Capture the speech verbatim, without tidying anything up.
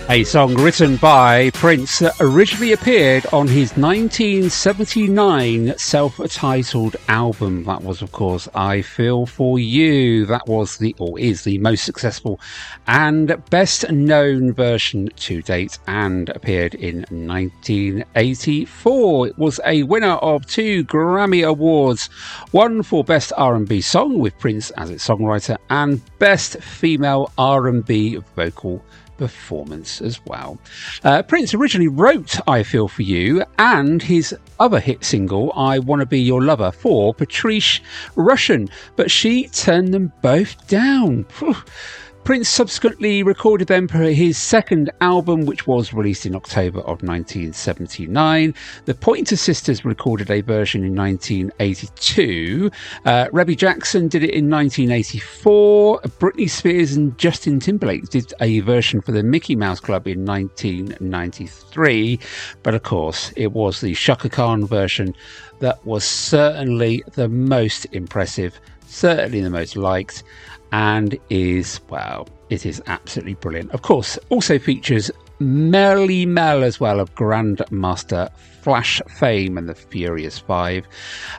A song written by Prince that originally appeared on his nineteen seventy-nine self-titled album. That was, of course, I Feel For You. That was the, or is the most successful and best known version to date, and appeared in nineteen eighty-four. It was a winner of two Grammy Awards, one for Best R and B Song with Prince as its songwriter, and Best Female R and B Vocal Performance as well. Uh, Prince originally wrote I Feel For You and his other hit single I Want To Be Your Lover for Patrice Rushen, but she turned them both down. Prince subsequently recorded them for his second album, which was released in October of nineteen seventy-nine. The Pointer Sisters recorded a version in nineteen eighty-two. Uh, Rebby Jackson did it in nineteen eighty-four. Britney Spears and Justin Timberlake did a version for the Mickey Mouse Club in nineteen ninety-three. But of course, it was the Chaka Khan version that was certainly the most impressive, certainly the most liked, and is, well, it is absolutely brilliant. Of course, also features Melly Mel as well, of Grandmaster Flash fame and the Furious Five.